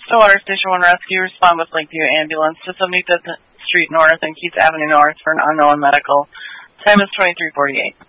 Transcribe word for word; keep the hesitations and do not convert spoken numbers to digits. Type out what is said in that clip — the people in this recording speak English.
Stillwater Station one Rescue, respond with Lakeview Ambulance to seventy-fifth Street North and Keats Avenue North for an unknown medical. Time is twenty-three forty-eight.